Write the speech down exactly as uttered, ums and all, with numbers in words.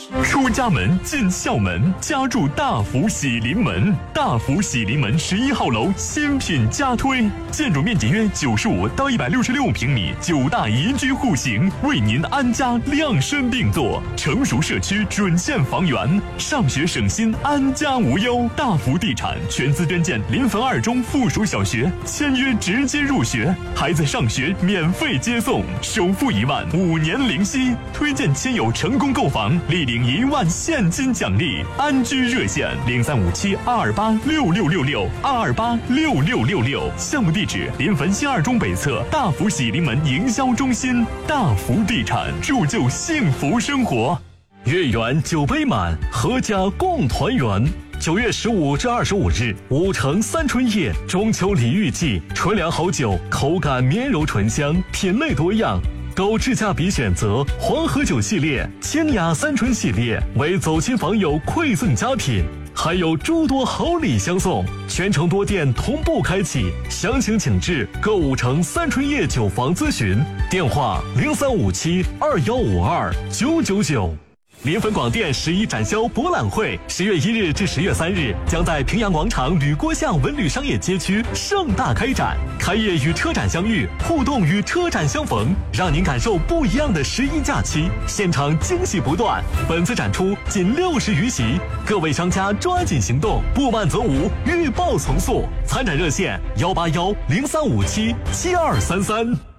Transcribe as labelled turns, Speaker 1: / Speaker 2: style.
Speaker 1: 出家门进校门，家住大福喜临门。大福喜临门十一号楼新品加推，建筑面积约九十五到一百六十六平米，九大宜居户型，为您安家量身定做。成熟社区准线房源，上学省心，安家无忧。大福地产全资捐建临汾二中附属小学，签约直接入学，孩子上学免费接送，首付一万，五年零息。推荐亲友成功购房，立领一万现金奖励。安居热线零三五七二二八六六六六二二八六六六六。项目地址临汾新二中北侧大福喜临门营销中心。大福地产，铸就幸福生活。
Speaker 2: 月圆酒杯满，阖家共团圆。九月十五至二十五日，五城三春夜中秋礼遇季，纯粮好酒，口感绵柔醇香，品类多样。高质价比选择黄河酒系列、清雅三春系列为走亲访友馈赠佳品，还有诸多好礼相送，全城多店同步开启，详情请至购五城三春夜酒房咨询，电话零三五七二幺五二九九九。临汾广电十一展销博览会十月一日至十月三日将在平阳广场吕郭巷文旅商业街区盛大开展，开业与车展相遇，互动与车展相逢，让您感受不一样的十一假期，现场惊喜不断。本次展出仅六十余席，各位商家抓紧行动，不满则无，预报从速。参展热线幺八幺零三五七七二三三。